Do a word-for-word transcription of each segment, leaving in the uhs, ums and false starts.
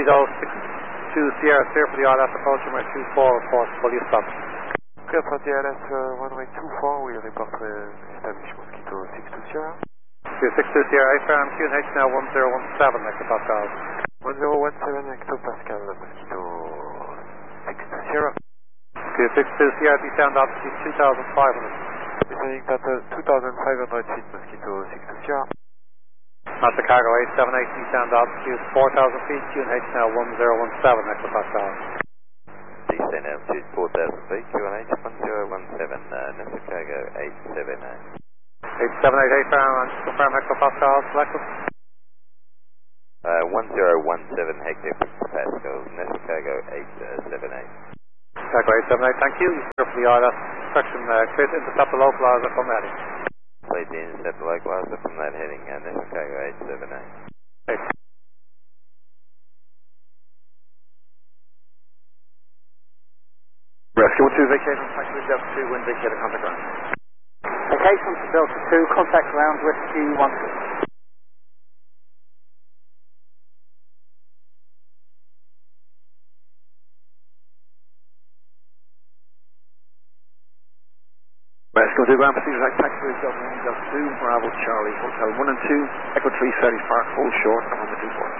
Mosquito six two Sierra, clear for the I L S approach, runway two four, report, fully stopped. Clear for the I L S, uh, runway two four, we report uh, establish Mosquito six two Sierra. six two Sierra, A-Farm, Q N H now one zero one seven hectopascals. one zero one seven hectopascal, Mosquito six two Sierra. six two Sierra, descend altitude two thousand five hundred. Descending at uh, two thousand five hundred feet, Mosquito six two Sierra. Master Cargo eight seven eight, descend altitude four thousand feet, Q N H now one zero one seven hectopascals. Descend altitude four thousand feet, Q N H one zero one seven, uh, Master Cargo eight seven eight. eight seven eight, A-Farm, and confirm hectopascals, selected. Uh, one zero one seven hectopascals, Master Cargo eight seven eight. Cargo eight seven eight, thank you. Clear for the I L S, section uh, clear to intercept the localizer from the heading. Please intercept the localizer from that heading, uh, Master Cargo eight seven eight. Okay. Rescue one two, vacation, taxi with Delta two, wind vacator, contact ground. Vacation to Delta two, contact ground, rescue one two. Rescue two, ground procedure, taxi with Delta one, Delta two, Bravo, Charlie, Hotel one and two, Echo three, Southie Park, hold short, and on the two four.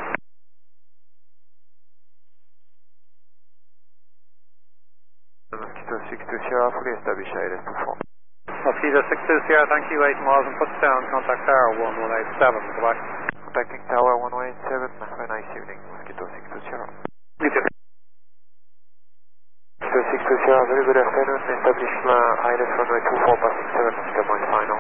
Mosquito six two Sierra, fully established I L S two four. Mosquito six two Sierra, thank you, eight miles and puts down, contact tower one one eight seven, goodbye. Contacting tower one one eight seven, have a nice evening, Mosquito six two Sierra. You too. Mosquito six two Sierra, very good afternoon, establish uh, I L S runway two four, passing seven, Mosquito point final.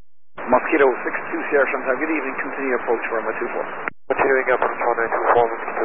Mosquito six two Sierra, Chantal, good evening, continue approach for runway two four. Continuing approach runway two four, Mosquito